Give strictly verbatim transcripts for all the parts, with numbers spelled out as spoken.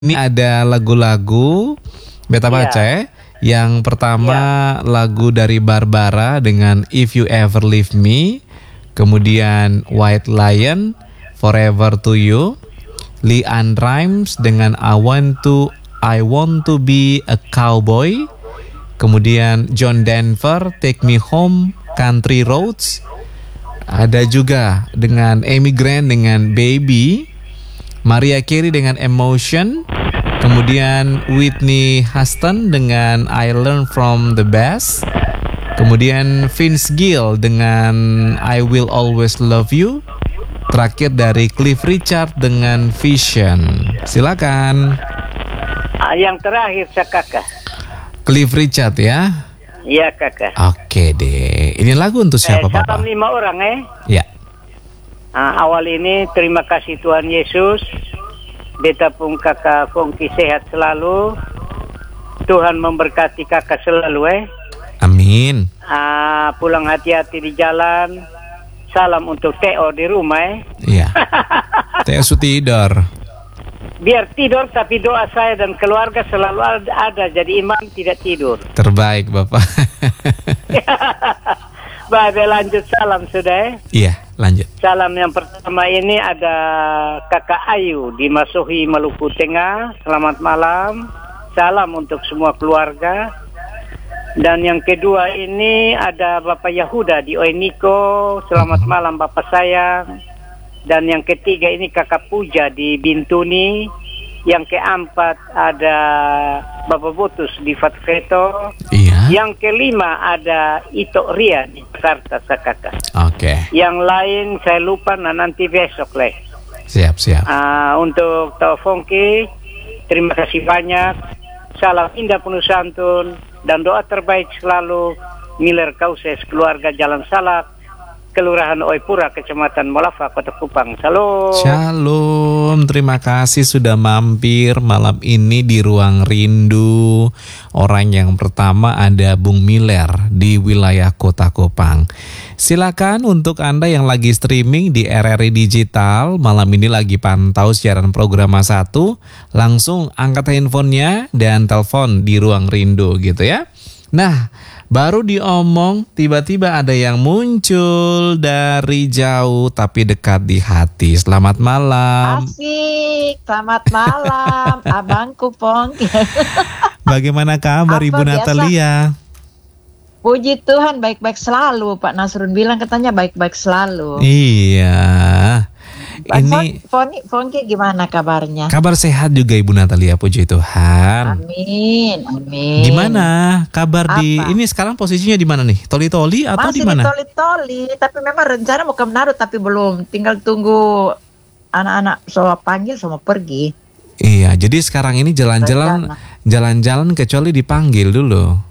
Ini ada lagu-lagu Beta baca Iya. ya. Yang pertama lagu dari Barbara dengan If You Ever Leave Me. Kemudian White Lion, Forever to You. LeAnn Rimes dengan I Want to I Want to Be a Cowboy. Kemudian John Denver, Take Me Home, Country Roads. Ada juga dengan Amy Grant dengan Baby. Mariah Carey dengan Emotion. Kemudian Whitney Houston dengan I Learn From The Best. Kemudian Vince Gill dengan I Will Always Love You. Terakhir dari Cliff Richard dengan Vision. Silakan. Ah, yang terakhir saya kakak. Cliff Richard ya. Iya kakak. Oke deh. Ini lagu untuk siapa, eh, Papa? Salam lima orang eh. Ya. Ah, awal ini terima kasih Tuhan Yesus. Beta pun kakak Fongki sehat selalu. Tuhan memberkati kakak selalu eh. Amin. Ah, pulang hati-hati di jalan. Salam untuk Teo di rumah eh. Iya. Teo tidur. Biar tidur tapi doa saya dan keluarga selalu ada. Jadi imam tidak tidur. Terbaik Bapak. Baik, lanjut salam sudah eh. Iya, lanjut. Salam yang pertama ini ada Kakak Ayu di Masuhi, Maluku Tengah. Selamat malam. Salam untuk semua keluarga. Dan yang kedua ini ada Bapak Yahuda di Oeniko. Selamat malam Bapak sayang. Dan yang ketiga ini Kakak Puja di Bintuni. Yang keempat ada Bapak Butus di Fatfeto. Iya. Yang kelima ada Ito Ria di Jakarta Sakaka. Oke. Yang lain saya lupa, nah nanti besok leh. Siap, siap. Uh, untuk Tau Fongki, terima kasih banyak. Salam indah penuh santun dan doa terbaik selalu. Miller Kauses, keluarga Jalan Salak, Kelurahan Oipura, Kecamatan Molafa, Kota Kupang. Shalom. Shalom, terima kasih sudah mampir malam ini di Ruang Rindu. Orang yang pertama ada Bung Miller di wilayah Kota Kupang. Silakan untuk Anda yang lagi streaming di R R I Digital, malam ini lagi pantau siaran program satu, langsung angkat handphonenya dan telepon di Ruang Rindu gitu ya. Nah, baru diomong, tiba-tiba ada yang muncul dari jauh tapi dekat di hati. Selamat malam. Asik, selamat malam, abangku Pong. Bagaimana kabar Apa Ibu biasa? Natalia? Puji Tuhan, baik-baik selalu. Pak Nasrun bilang katanya baik-baik selalu. Iya. Ini Foni, Fongki gimana kabarnya? kabar sehat juga Ibu Natalia, puji Tuhan. Amin, amin. Gimana kabar di Apa? ini sekarang posisinya di mana nih? Toli-toli atau di Masih mana? di toli-toli, tapi memang rencana mau ke Manado tapi belum. Tinggal tunggu anak-anak semua panggil semua pergi. Iya, jadi sekarang ini jalan-jalan jalan-jalan kecuali dipanggil dulu.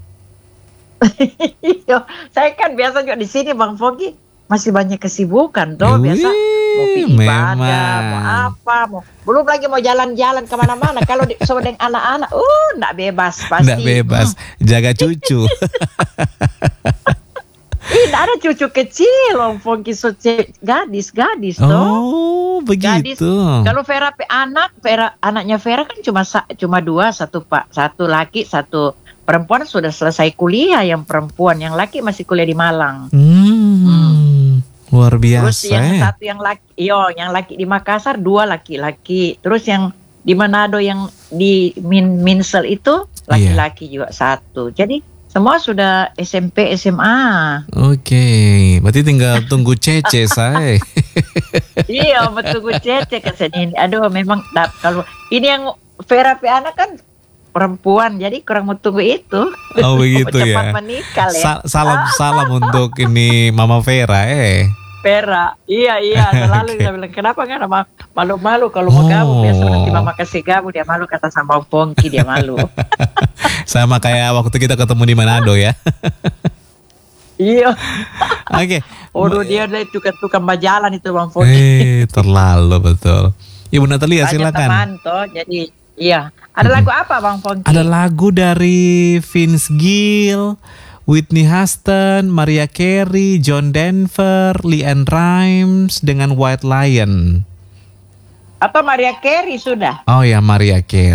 Iya, saya kan biasa juga di sini Bang Fongki masih banyak kesibukan toh Wih, biasa mau pergi ibadah, memang. mau apa, mau belum lagi mau jalan-jalan kemana-mana. Kalau di, sama dengan anak-anak, uh, nggak bebas pasti. Nggak bebas, jaga cucu. Ih, nggak ada cucu kecil, Om Fongki soce gadis-gadis toh. Oh, Gadis. begitu. Kalau Vera pe anak, Vera anaknya Vera kan cuma sa- cuma dua, satu pak, satu laki, satu perempuan sudah selesai kuliah yang perempuan, yang laki masih kuliah di Malang. Hmm, luar Terus biasa. yang ya. satu yang laki, yo, yang laki di Makassar dua laki-laki. Terus yang di Manado yang di Min Minsel itu laki-laki juga satu. Jadi semua sudah S M P, S M A. Oke, berarti tinggal tunggu Cece saya. Iya, betul gue cece ke sini. Aduh, memang dap, kalau ini yang Vera pe anak kan perempuan, jadi kurang mau tunggu itu. Oh begitu Cepat ya. menikah ya. Sa- salam salam untuk ini Mama Vera eh. Vera, iya iya selalu Oke. dia bilang kenapa nggak nama malu-malu kalau mau Oh. gabung, biasa nanti mama kasih gabung dia malu, kata sama Pongki dia malu. Sama kayak waktu kita ketemu di Manado ya. Iya. Oke. Waduh dia udah tukang-tukang majalah itu Bang Pongki. Eh, terlalu betul. Ibu Natalia Banyak silakan. teman toh, jadi iya. Ada lagu apa Bang Pongki? Ada lagu dari Vince Gill, Whitney Houston, Mariah Carey, John Denver, LeAnn Rimes dengan White Lion. Atau Mariah Carey sudah? Oh ya, Mariah Carey.